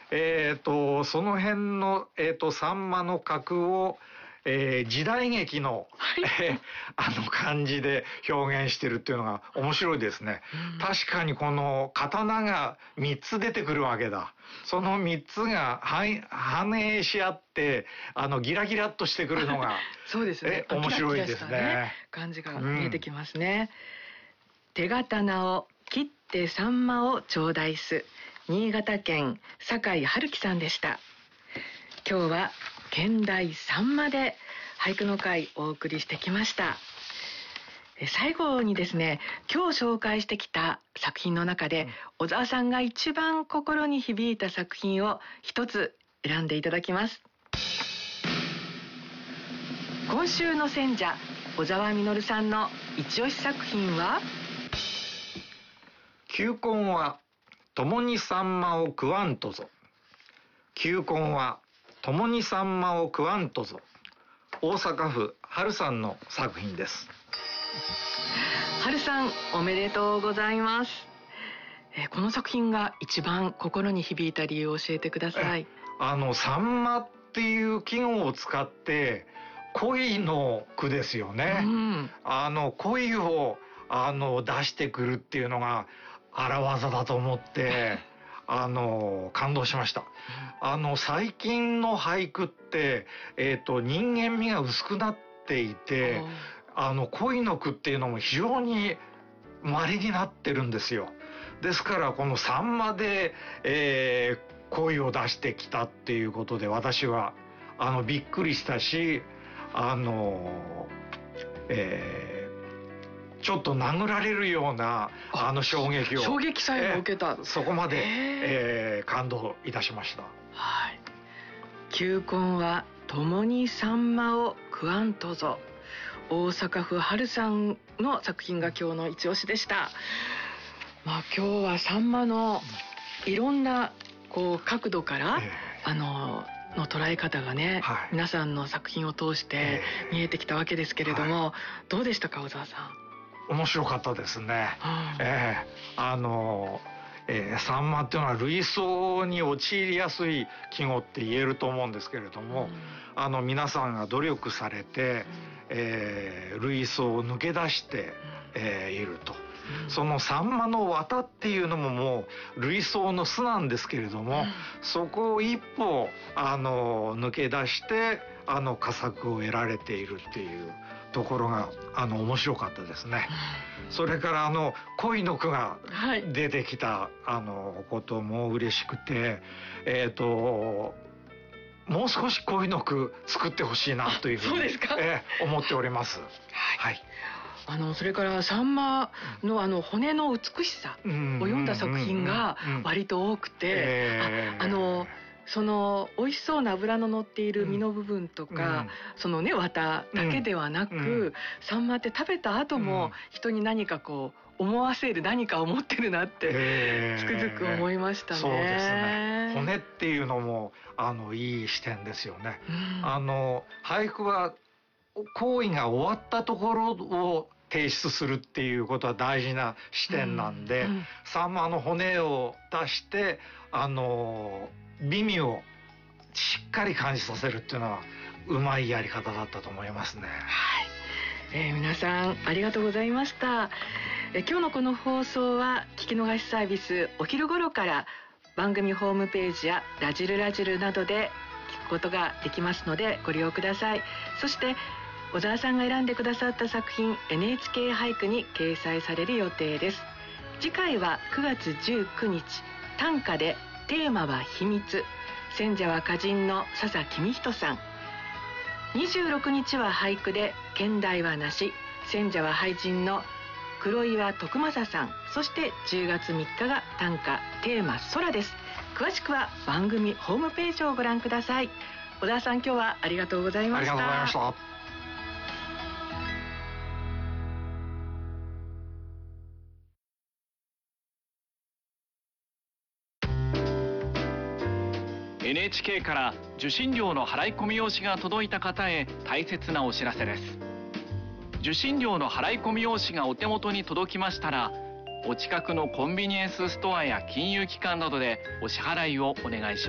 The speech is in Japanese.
その辺の、さんまの格を、時代劇の、感じで表現してるっていうのが面白いですね。確かにこの刀が3つ出てくるわけだ。その3つが反映し合って、ギラギラっとしてくるのが、 そうですね。 面白いですね。 感じが見えてきますね。手刀を切ってさんまを頂戴す。新潟県酒井春樹さんでした。今日は兼題さんまで俳句の会お送りしてきました。最後にですね、今日紹介してきた作品の中で、小沢さんが一番心に響いた作品を一つ選んでいただきます。今週の選者、小沢実さんの一押し作品は、 球根は共にさんまを食わんとぞ。球根は共にさんまを食わんとぞ。大阪府春さんの作品です。 春さん、おめでとうございます。この作品が一番心に響いた理由を教えてください。 さんまっていう季語を使って恋の句ですよね。恋を出してくるっていうのが荒技だと思って感動しました。最近の俳句って、人間味が薄くなっていて、恋の句っていうのも非常に稀になってるんですよ。ですからこのさんまで、恋を出してきたっていうことで私はびっくりしたし、ちょっと殴られるような衝撃さえも受けた、 そこまで、感動いたしました。 はい。球根は共にさんまを食わんとぞ。大阪府春さんの作品が今日の一押しでした。今日はさんまのいろんな角度から、の捉え方がね、皆さんの作品を通して見えてきたわけですけれども、どうでしたか、小沢さん。 面白かったですね。さんまっていうのは類想に陥りやすい季語って言えると思うんですけれども、皆さんが努力されて、類想を抜け出して、いると。そのさんまの綿っていうのももう類想の巣なんですけれども、そこを一歩抜け出して佳作を得られているっていうところが面白かったですね。それから恋の句が出てきたことも嬉しくて、もう少し恋の句作ってほしいなというふうに思っております。はい。 それからさんまの骨の美しさを読んだ作品が割と多くて、その美味しそうな脂の乗っている身の部分とか、そのね綿だけではなく、さんまって食べた後も人に何か思わせる何かを持ってるなってつくづく思いましたね。 そうですね。骨っていうのもいい視点ですよね。俳句は行為が終わったところを提出するっていうことは大事な視点なんで、さんまの骨を出して美味をしっかり感じさせるっていうのはうまいやり方だったと思いますね。 はい。皆さんありがとうございました。今日のこの放送は聞き逃しサービスお昼頃から番組ホームページやラジルラジルなどで聞くことができますのでご利用ください。そして小沢さんが選んでくださった作品 NHK 俳句に掲載される予定です。次回は9月19日短歌でテーマは秘密、選者は歌人の笹公人さん。26日は俳句で兼題はなし、選者は俳人の黒岩徳正さん。そして10月3日が短歌テーマ空です。詳しくは番組ホームページをご覧ください。小沢さん、今日はありがとうございました。 ありがとうございました。 NHK から受信料の払い込み用紙が届いた方へ大切なお知らせです。受信料の払い込み用紙がお手元に届きましたら、お近くのコンビニエンスストアや金融機関などでお支払いをお願いします。